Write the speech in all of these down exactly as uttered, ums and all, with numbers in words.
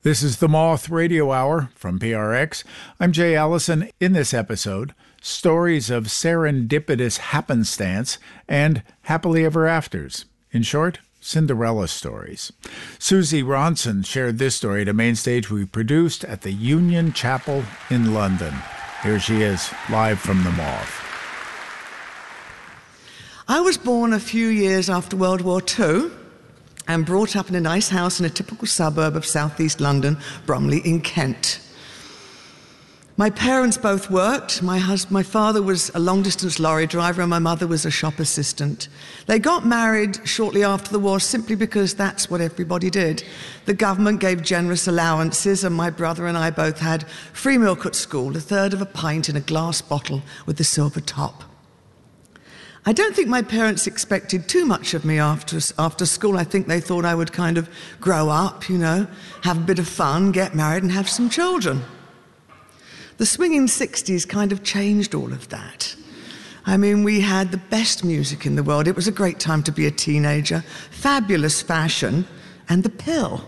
This is the Moth Radio Hour from P R X. I'm Jay Allison. In this episode, stories of serendipitous happenstance and happily ever afters. In short, Cinderella stories. Susie Ronson shared this story at a main stage we produced at the Union Chapel in London. Here she is, live from the Moth. I was born a few years after World War Two and brought up in a nice house in a typical suburb of southeast London, Bromley in Kent. My parents both worked. My, hus- my father was a long-distance lorry driver and my mother was a shop assistant. They got married shortly after the war simply because that's what everybody did. The government gave generous allowances and my brother and I both had free milk at school, a third of a pint in a glass bottle with a silver top. I don't think my parents expected too much of me after, after school. I think they thought I would kind of grow up, you know, have a bit of fun, get married and have some children. The swinging sixties kind of changed all of that. I mean, we had the best music in the world. It was a great time to be a teenager, fabulous fashion, and the pill.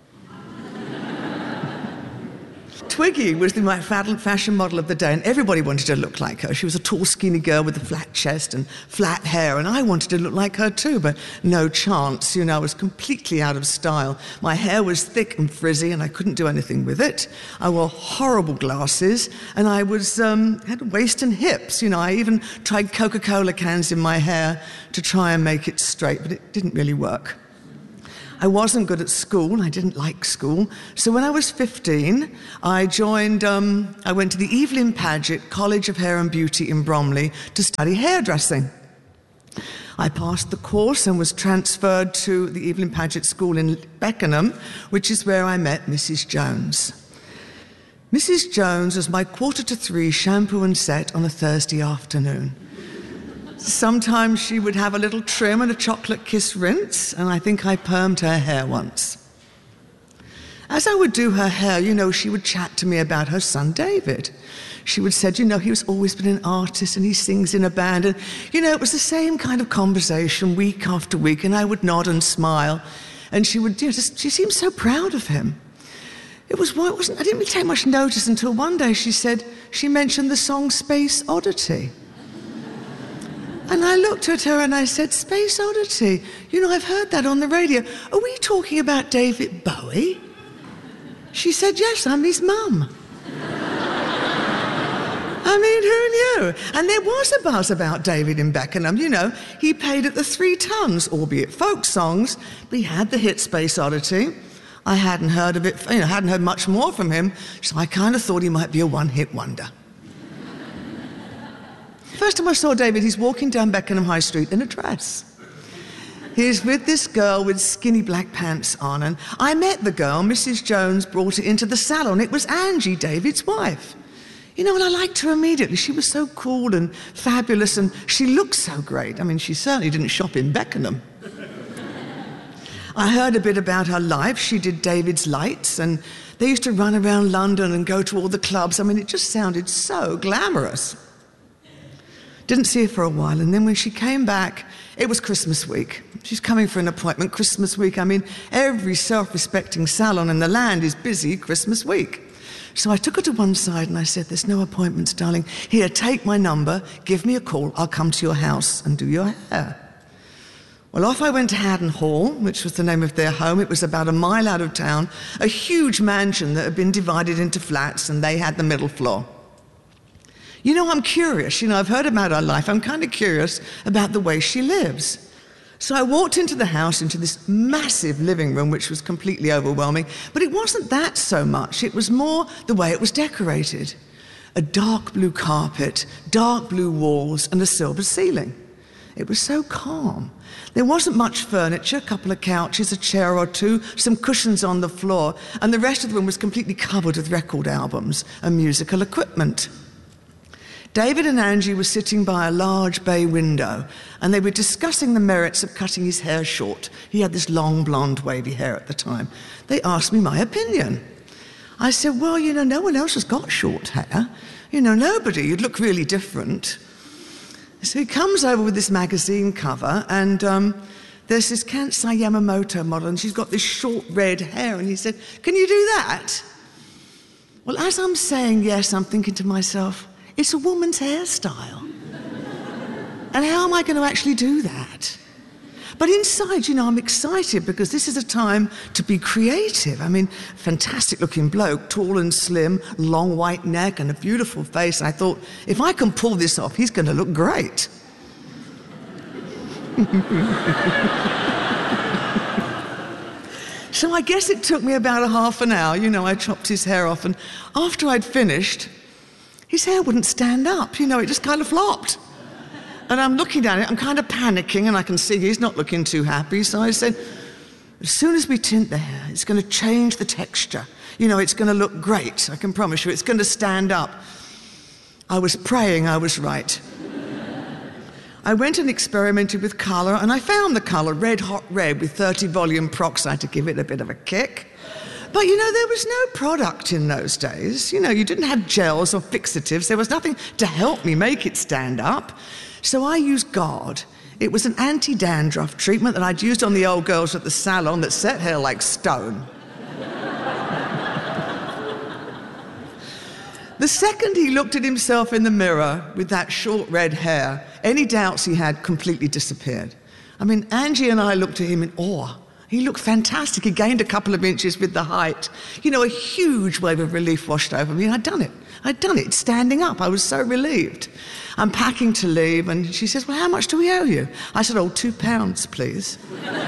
Twiggy was the my fashion model of the day, and everybody wanted to look like her. She was a tall, skinny girl with a flat chest and flat hair, and I wanted to look like her too, but no chance. You know, I was completely out of style. My hair was thick and frizzy, and I couldn't do anything with it. I wore horrible glasses, and I was um, had waist and hips. You know, I even tried Coca-Cola cans in my hair to try and make it straight, but it didn't really work. I wasn't good at school. I didn't like school. So when I was fifteen, I joined, um, I went to the Evelyn Paget College of Hair and Beauty in Bromley to study hairdressing. I passed the course and was transferred to the Evelyn Paget School in Beckenham, which is where I met Missus Jones. Missus Jones was my quarter to three shampoo and set on a Thursday afternoon. Sometimes she would have a little trim and a chocolate kiss rinse, and I think I permed her hair once. As I would do her hair, you know, she would chat to me about her son David. She would say, you know, he's always been an artist and he sings in a band. And, you know, it was the same kind of conversation week after week, and I would nod and smile. And she would, you know, just, she seemed so proud of him. It was, well, it wasn't, I didn't really take much notice until one day she said, she mentioned the song Space Oddity. And I looked at her and I said, Space Oddity, you know, I've heard that on the radio. Are we talking about David Bowie? She said, yes, I'm his mum. I mean, who knew? And there was a buzz about David in Beckenham, you know. He played at the Three Tons, albeit folk songs, but he had the hit Space Oddity. I hadn't heard of it, you know, hadn't heard much more from him, so I kind of thought he might be a one-hit wonder. First time I saw David, he's walking down Beckenham High Street in a dress. He's with this girl with skinny black pants on, and I met the girl. Missus Jones brought it into the salon. It was Angie, David's wife. You know, and I liked her immediately. She was so cool and fabulous, and she looked so great. I mean, she certainly didn't shop in Beckenham. I heard a bit about her life. She did David's Lights, and they used to run around London and go to all the clubs. I mean, it just sounded so glamorous. Didn't see her for a while, and then when she came back, it was Christmas week. She's coming for an appointment Christmas week. I mean, every self-respecting salon in the land is busy Christmas week. So I took her to one side and I said, there's no appointments, darling. Here, take my number, give me a call, I'll come to your house and do your hair. Well, off I went to Haddon Hall, which was the name of their home. It was about a mile out of town, a huge mansion that had been divided into flats, and they had the middle floor. You know, I'm curious. You know, I've heard about her life. I'm kind of curious about the way she lives. So I walked into the house, into this massive living room, which was completely overwhelming. But it wasn't that so much. It was more the way it was decorated. A dark blue carpet, dark blue walls, and a silver ceiling. It was so calm. There wasn't much furniture, a couple of couches, a chair or two, some cushions on the floor, and the rest of the room was completely covered with record albums and musical equipment. David and Angie were sitting by a large bay window, and they were discussing the merits of cutting his hair short. He had this long, blonde, wavy hair at the time. They asked me my opinion. I said, well, you know, no one else has got short hair. You know, nobody. You'd look really different. So he comes over with this magazine cover, and um, there's this Kansai Yamamoto model, and she's got this short red hair. And he said, can you do that? Well, as I'm saying yes, I'm thinking to myself, it's a woman's hairstyle. And how am I going to actually do that? But inside, you know, I'm excited because this is a time to be creative. I mean, fantastic looking bloke, tall and slim, long white neck and a beautiful face. I thought, if I can pull this off, he's going to look great. So I guess it took me about a half an hour. You know, I chopped his hair off, and after I'd finished, his hair wouldn't stand up. You know, it just kind of flopped. And I'm looking at it, I'm kind of panicking, and I can see he's not looking too happy. So I said, as soon as we tint the hair, it's going to change the texture. You know, it's going to look great, I can promise you. It's going to stand up. I was praying I was right. I went and experimented with colour, and I found the colour red hot red with thirty volume peroxide to give it a bit of a kick. But, you know, there was no product in those days. You know, you didn't have gels or fixatives. There was nothing to help me make it stand up. So I used God. It was an anti-dandruff treatment that I'd used on the old girls at the salon that set hair like stone. The second he looked at himself in the mirror with that short red hair, any doubts he had completely disappeared. I mean, Angie and I looked at him in awe. He looked fantastic. He gained a couple of inches with the height. You know, a huge wave of relief washed over me. I'd done it. I'd done it, standing up. I was so relieved. I'm packing to leave, and she says, well, how much do we owe you? I said, oh, two pounds, please.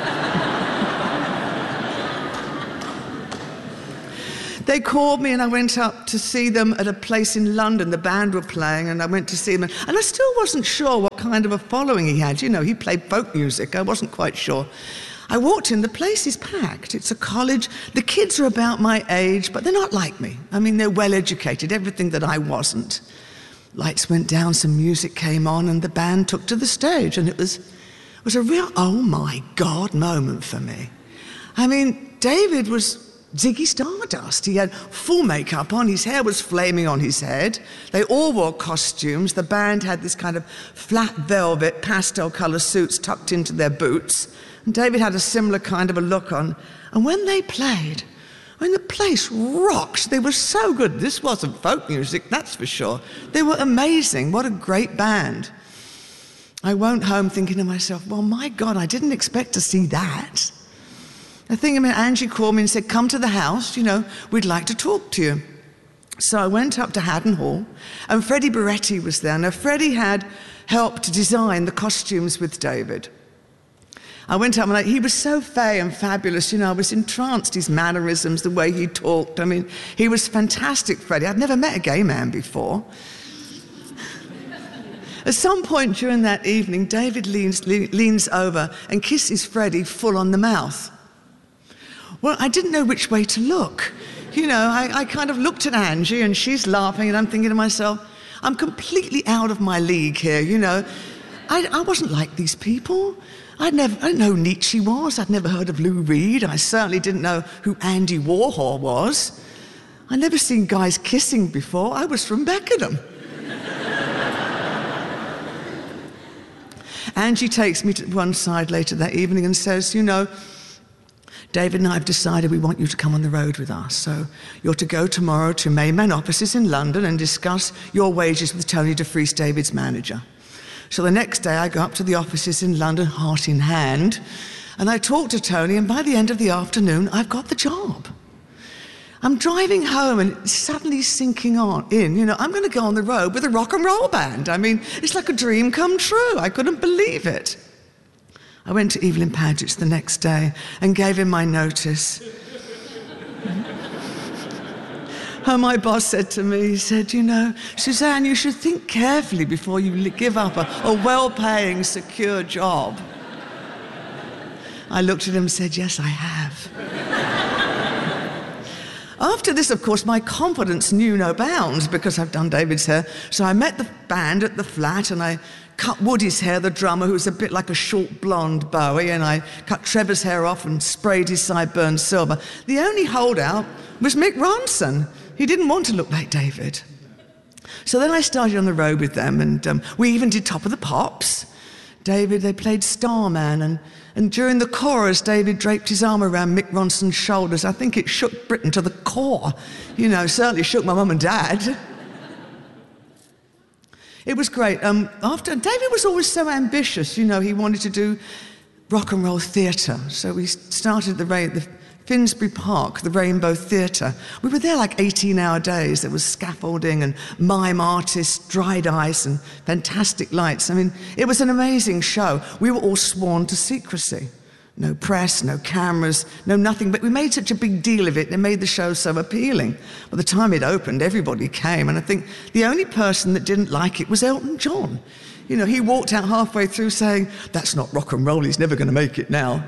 They called me, and I went up to see them at a place in London. The band were playing, and I went to see them. And I still wasn't sure what kind of a following he had. You know, he played folk music. I wasn't quite sure. I walked in, the place is packed. It's a college. The kids are about my age, but they're not like me. I mean, they're well-educated, everything that I wasn't. Lights went down, some music came on, and the band took to the stage, and it was, it was a real, oh my God, moment for me. I mean, David was Ziggy Stardust. He had full makeup on, his hair was flaming on his head. They all wore costumes. The band had this kind of flat velvet, pastel colour suits tucked into their boots. And David had a similar kind of a look on. And when they played, I mean, the place rocked. They were so good. This wasn't folk music, that's for sure. They were amazing. What a great band. I went home thinking to myself, well, my God, I didn't expect to see that. I think, I mean, Angie called me and said, come to the house, you know, we'd like to talk to you. So I went up to Haddon Hall, and Freddie Beretti was there. Now, Freddie had helped design the costumes with David. I went up and I, he was so fey and fabulous, you know, I was entranced, his mannerisms, the way he talked. I mean, he was fantastic, Freddie. I'd never met a gay man before. At some point during that evening, David leans, le- leans over and kisses Freddie full on the mouth. Well, I didn't know which way to look. You know, I, I kind of looked at Angie, and she's laughing, and I'm thinking to myself, I'm completely out of my league here, you know. I, I wasn't like these people. I'd never, I didn't know who Nietzsche was. I'd never heard of Lou Reed. I certainly didn't know who Andy Warhol was. I'd never seen guys kissing before. I was from Beckenham. Angie takes me to one side later that evening and says, you know, David and I have decided we want you to come on the road with us. So you're to go tomorrow to Mayman offices in London and discuss your wages with Tony DeFries, David's manager. So the next day I go up to the offices in London, heart in hand, and I talk to Tony, and by the end of the afternoon, I've got the job. I'm driving home and it's suddenly sinking on in, you know, I'm going to go on the road with a rock and roll band. I mean, it's like a dream come true. I couldn't believe it. I went to Evelyn Paget's the next day and gave him my notice. And my boss said to me, he said, you know, Suzanne, you should think carefully before you give up a, a well-paying, secure job. I looked at him and said, yes, I have. After this, of course, my confidence knew no bounds because I've done David's hair. So I met the band at the flat, and I cut Woody's hair, the drummer, who was a bit like a short blonde Bowie, and I cut Trevor's hair off and sprayed his sideburns silver. The only holdout was Mick Ronson. He didn't want to look like David. So then I started on the road with them, and um, we even did Top of the Pops. David, they played Starman, and, and during the chorus, David draped his arm around Mick Ronson's shoulders. I think it shook Britain to the core. You know, certainly shook my mum and dad. It was great. Um, after David was always so ambitious, you know, he wanted to do rock and roll theatre. So we started the, the Finsbury Park, the Rainbow Theatre. We were there like eighteen-hour days. There was scaffolding and mime artists, dried ice and fantastic lights. I mean, it was an amazing show. We were all sworn to secrecy. No press, no cameras, no nothing. But we made such a big deal of it. It made the show so appealing. By the time it opened, everybody came. And I think the only person that didn't like it was Elton John. You know, he walked out halfway through saying, "That's not rock and roll, he's never going to make it now."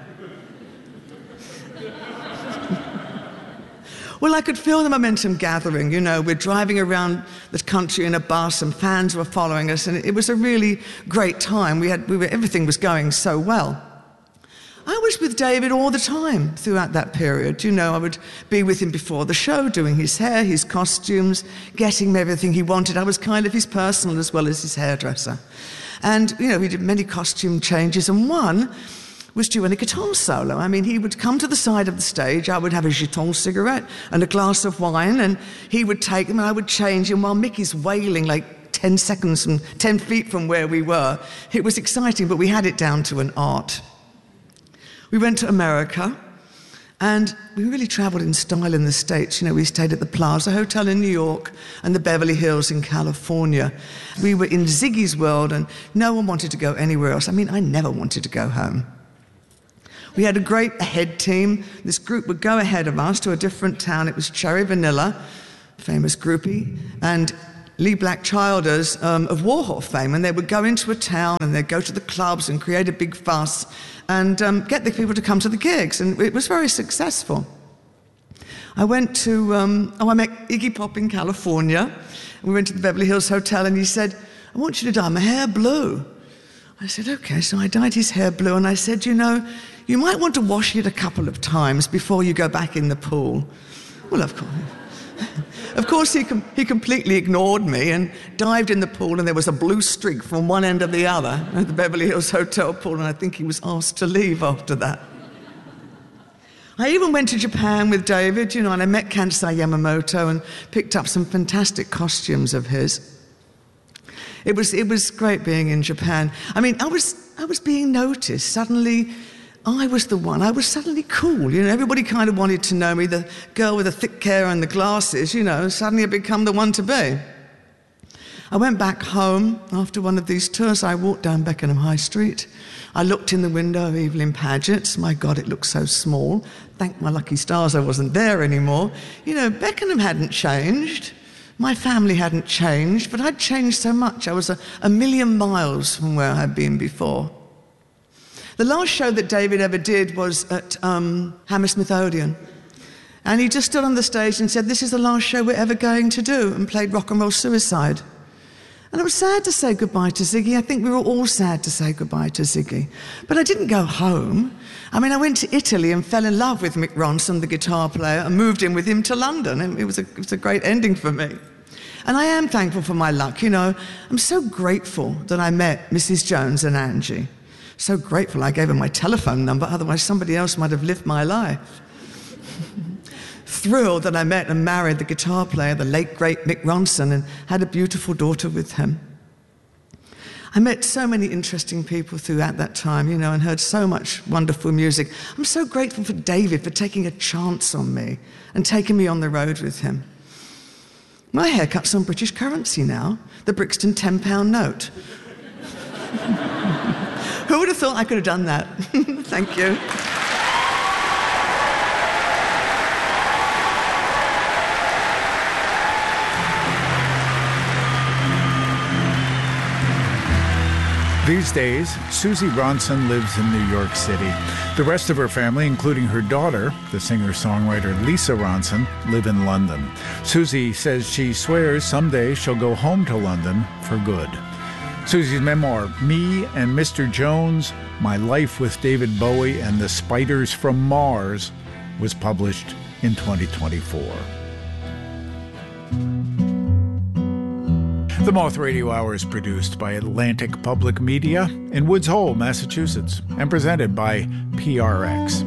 Well, I could feel the momentum gathering. You know, we're driving around the country in a bus and fans were following us, and it was a really great time. We had, we were, everything was going so well. I was with David all the time throughout that period. You know, I would be with him before the show, doing his hair, his costumes, getting him everything he wanted. I was kind of his personal as well as his hairdresser. And, you know, we did many costume changes, and one was doing a guitar solo. I mean, he would come to the side of the stage, I would have a Giton cigarette and a glass of wine, and he would take them and I would change him while Mickey's wailing like ten seconds from, ten feet from where we were. It was exciting, but we had it down to an art. We went to America, and we really travelled in style in the States. You know, we stayed at the Plaza Hotel in New York and the Beverly Hills in California. We were in Ziggy's world, and no one wanted to go anywhere else. I mean, I never wanted to go home. We had a great ahead team. This group would go ahead of us to a different town. It was Cherry Vanilla, famous groupie, and Lee Black Childers um, of Warhol fame. And they would go into a town and they'd go to the clubs and create a big fuss and um, get the people to come to the gigs. And it was very successful. I went to, um, oh, I met Iggy Pop in California. We went to the Beverly Hills Hotel and he said, "I want you to dye my hair blue." I said, "Okay." So I dyed his hair blue and I said, "You know, you might want to wash it a couple of times before you go back in the pool." Well, of course. Of course, he, com he completely ignored me and dived in the pool, and there was a blue streak from one end to the other at the Beverly Hills Hotel pool, and I think he was asked to leave after that. I even went to Japan with David, you know, and I met Kansai Yamamoto and picked up some fantastic costumes of his. It was, it was great being in Japan. I mean, I was, I was being noticed. Suddenly, I was the one. I was suddenly cool. You know, everybody kind of wanted to know me, the girl with the thick hair and the glasses, you know, suddenly I'd become the one to be. I went back home after one of these tours. I walked down Beckenham High Street. I looked in the window of Evelyn Paget's. My God, it looked so small. Thank my lucky stars I wasn't there anymore. You know, Beckenham hadn't changed. My family hadn't changed, but I'd changed so much. I was a, a million miles from where I had been before. The last show that David ever did was at um, Hammersmith Odeon. And he just stood on the stage and said, "This is the last show we're ever going to do," and played Rock and Roll Suicide. And I was sad to say goodbye to Ziggy. I think we were all sad to say goodbye to Ziggy. But I didn't go home. I mean, I went to Italy and fell in love with Mick Ronson, the guitar player, and moved in with him to London. And it was a, it was a great ending for me. And I am thankful for my luck. You know, I'm so grateful that I met Missus Jones and Angie. So grateful I gave her my telephone number, otherwise somebody else might have lived my life. Thrilled that I met and married the guitar player, the late, great Mick Ronson, and had a beautiful daughter with him. I met so many interesting people throughout that time, you know, and heard so much wonderful music. I'm so grateful for David for taking a chance on me and taking me on the road with him. My haircut's on British currency now, the Brixton ten pound note. Who would have thought I could have done that? Thank you. These days, Susie Ronson lives in New York City. The rest of her family, including her daughter, the singer-songwriter Lisa Ronson, live in London. Susie says she swears someday she'll go home to London for good. Susie's memoir, Me and Mister Jones, My Life with David Bowie and the Spiders from Mars, was published in twenty twenty-four. The Moth Radio Hour is produced by Atlantic Public Media in Woods Hole, Massachusetts, and presented by P R X.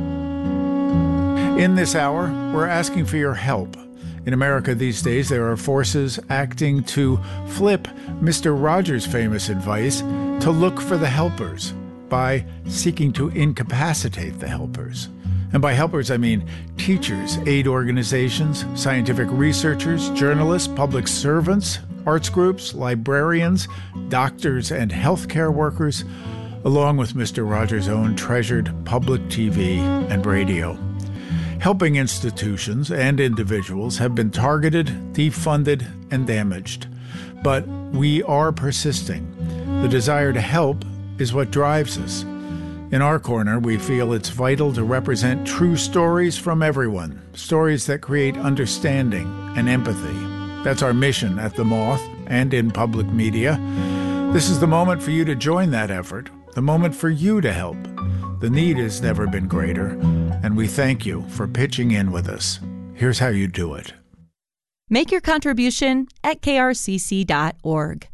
In this hour, we're asking for your help. In America these days, there are forces acting to flip Mister Rogers' famous advice to look for the helpers by seeking to incapacitate the helpers. And by helpers, I mean teachers, aid organizations, scientific researchers, journalists, public servants, arts groups, librarians, doctors, and healthcare workers, along with Mister Rogers' own treasured public T V and radio. Helping institutions and individuals have been targeted, defunded, and damaged. But we are persisting. The desire to help is what drives us. In our corner, we feel it's vital to represent true stories from everyone, stories that create understanding and empathy. That's our mission at The Moth and in public media. This is the moment for you to join that effort, the moment for you to help. The need has never been greater, and we thank you for pitching in with us. Here's how you do it. Make your contribution at k r c c dot org.